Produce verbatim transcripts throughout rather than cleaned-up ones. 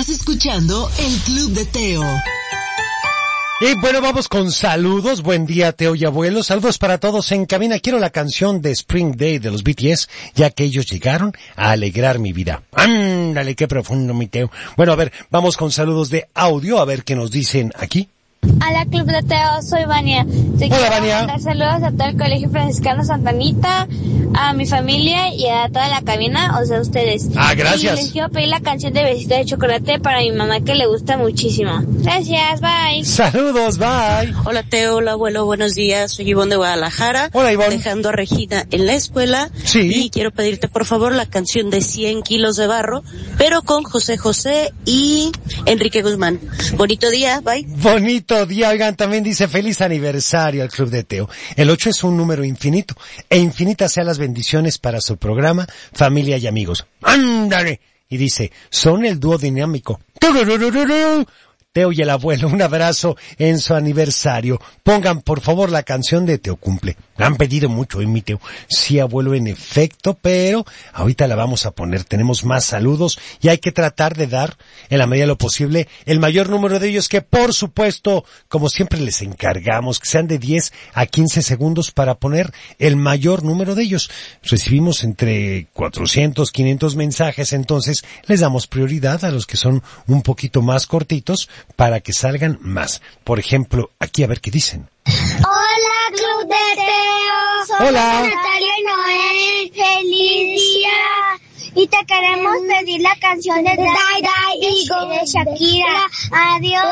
Estás escuchando el Club de Teo. Y bueno, vamos con saludos. Buen día, Teo y abuelo. Saludos para todos en cabina. Quiero la canción de Spring Day de los B T S, ya que ellos llegaron a alegrar mi vida. Ándale, qué profundo, mi Teo. Bueno, a ver, vamos con saludos de audio, a ver qué nos dicen aquí. Hola, Club de Teo, soy Vania. Te Hola, quiero Vania. mandar saludos a todo el Colegio Franciscano Santa Anita, a mi familia y a toda la cabina, o sea, ustedes. Ah, gracias. Y les quiero pedir la canción de Besito de Chocolate para mi mamá, que le gusta muchísimo. Gracias, bye. Saludos, bye. Hola, Teo, hola, abuelo, buenos días. Soy Ivonne de Guadalajara. Hola, Ivonne. Dejando a Regina en la escuela. Sí. Y quiero pedirte, por favor, la canción de cien kilos de barro, pero con José José y Enrique Guzmán. Bonito día, bye. Bonito día, oigan, también dice feliz aniversario al Club de Teo. El ocho es un número infinito, e infinitas sean las bendiciones para su programa, familia y amigos. ¡Ándale! Y dice, son el dúo dinámico. ¡Turururururu! Teo y el abuelo, un abrazo en su aniversario. Pongan, por favor, la canción de Teo Cumple. Me han pedido mucho, ¿eh, mi Teo? Sí, abuelo, en efecto, pero ahorita la vamos a poner. Tenemos más saludos y hay que tratar de dar, en la medida de lo posible, el mayor número de ellos, que por supuesto, como siempre les encargamos, que sean de diez a quince segundos para poner el mayor número de ellos. Recibimos entre cuatrocientos, quinientos mensajes, entonces les damos prioridad a los que son un poquito más cortitos, para que salgan más. Por ejemplo, aquí a ver qué dicen. Hola, Club de Teo. Soy Hola. Natalia Noel. Feliz día. Y te queremos pedir la canción de Dai Dai y de Shakira. Adiós.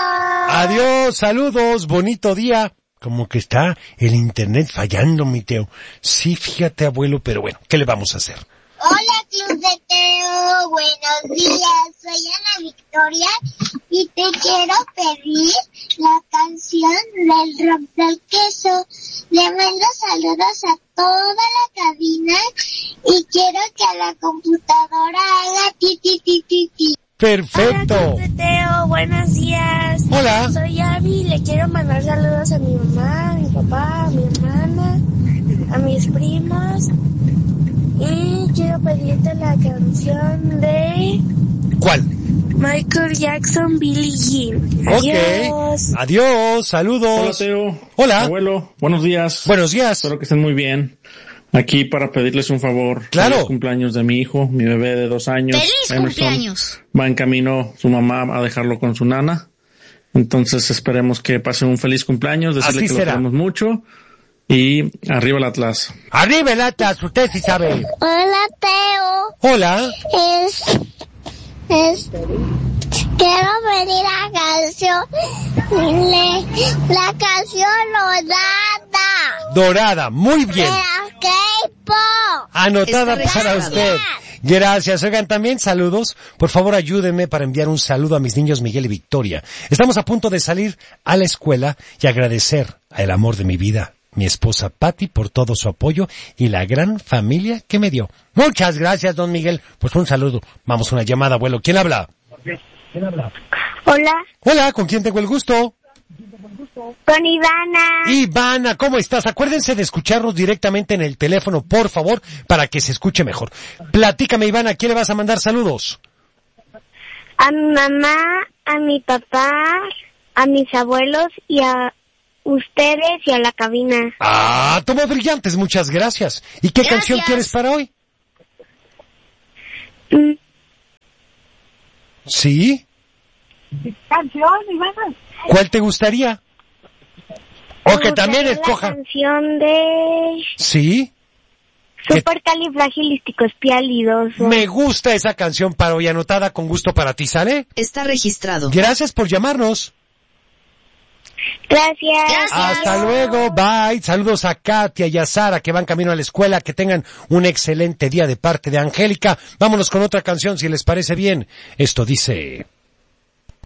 Adiós, saludos, bonito día. Como que está el internet fallando, mi Teo. Sí, fíjate, abuelo, pero bueno, ¿qué le vamos a hacer? Hola, Club de Teo, buenos días, soy Ana Victoria y te quiero pedir la canción del rock del queso. Le mando saludos a toda la cabina y quiero que a la computadora haga ti ti ti ti ti. Perfecto. Hola, Club de Teo, buenos días. Hola. Soy Abby, le quiero mandar saludos a mi mamá, a mi papá, a mi hermana, a mis primos. Y quiero pedirte la canción de... ¿Cuál? Michael Jackson, Billie Jean. Adiós. Ok. Adiós, saludos. Hola, Teo. Hola. Abuelo, buenos días. Buenos días. Espero que estén muy bien. Aquí para pedirles un favor. Claro. Feliz cumpleaños de mi hijo, mi bebé de dos años. ¡Feliz Emerson. cumpleaños! Va en camino su mamá a dejarlo con su nana. Entonces esperemos que pase un feliz cumpleaños. Decirle Así que será. lo queremos mucho. Y arriba el Atlas. Arriba el Atlas, usted sí sabe. Hola, Teo. Hola. Es... Es... Quiero pedir la canción... Le, la canción Lodada. Dorada, muy bien. De la K-pop. Anotada Está para registrado. usted. Gracias. Oigan, también saludos. Por favor, ayúdenme para enviar un saludo a mis niños Miguel y Victoria. Estamos a punto de salir a la escuela y agradecer al amor de mi vida, mi esposa Patti, por todo su apoyo y la gran familia que me dio. Muchas gracias, don Miguel. Pues un saludo. Vamos a una llamada, abuelo. ¿Quién habla? ¿Quién habla? Hola, Hola, ¿con quién tengo el gusto? con Ivana. Ivana, ¿cómo estás? Acuérdense de escucharnos directamente en el teléfono, por favor, para que se escuche mejor. Platícame, Ivana, ¿a quién le vas a mandar saludos? A mi mamá, a mi papá, a mis abuelos y a ustedes y a la cabina. Ah, tomo brillantes, muchas gracias. ¿Y qué Gracias. canción quieres para hoy? Mm, ¿Sí? ¿Canción, Ivana? ¿Cuál te gustaría? O que Me también gustaría escoja. La canción de ¿Sí? ¿Qué- Supercalifragilisticoespialidoso. Me gusta esa canción para hoy, anotada con gusto para ti, ¿sale? Está registrado. Gracias por llamarnos. Gracias. Gracias. Hasta luego, bye. Saludos a Katia y a Sara que van camino a la escuela. Que tengan un excelente día de parte de Angélica. Vámonos con otra canción si les parece bien. Esto dice...